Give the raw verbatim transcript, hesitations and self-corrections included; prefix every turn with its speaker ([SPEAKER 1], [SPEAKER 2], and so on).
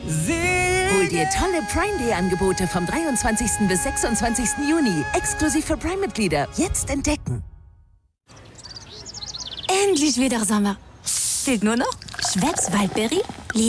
[SPEAKER 1] Hol dir tolle Prime Day Angebote vom dreiundzwanzigsten bis sechsundzwanzigsten Juni. Exklusiv für Prime-Mitglieder. Jetzt entdecken.
[SPEAKER 2] Endlich wieder Sommer. Fehlt nur noch Schweppes Waldbeere,